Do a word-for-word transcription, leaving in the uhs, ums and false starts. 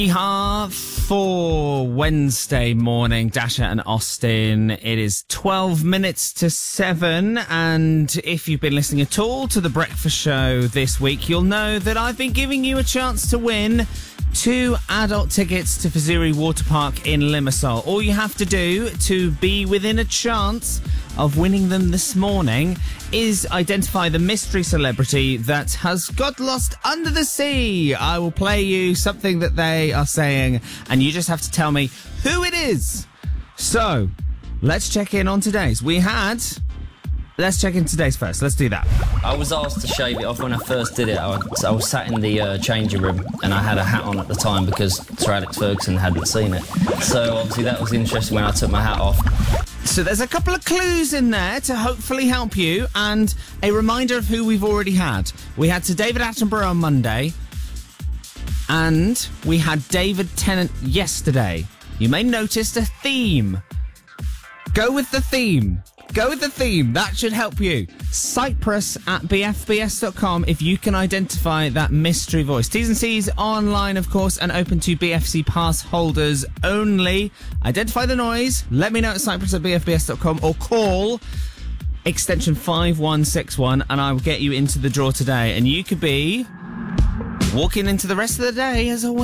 Yeehaw for Wednesday morning, Dasha and Austin. It is twelve minutes to seven, and if you've been listening at all to The Breakfast Show this week, you'll know that I've been giving you a chance to win two adult tickets to Fazuri Water Park in Limassol. All you have to do to be within a chance of winning them this morning is identify the mystery celebrity that has got lost under the sea. I will play you something that they are saying, and you just have to tell me who it is. So, let's check in on today's. We had... Let's check in today's first. Let's do that. I was asked to shave it off when I first did it. I was, I was sat in the uh, changing room and I had a hat on at the time because Sir Alex Ferguson hadn't seen it. So obviously that was interesting when I took my hat off. So there's a couple of clues in there to hopefully help you, and a reminder of who we've already had. We had Sir David Attenborough on Monday, and we had David Tennant yesterday. You may notice a theme. Go with the theme. Go with the theme. That should help you. Cyprus at b f b s dot com if you can identify that mystery voice. T's and C's online, of course, and open to B F C pass holders only. Identify the noise. Let me know at cyprus at b f b s dot com or call extension five one six one and I will get you into the draw today. And you could be walking into the rest of the day as a winner.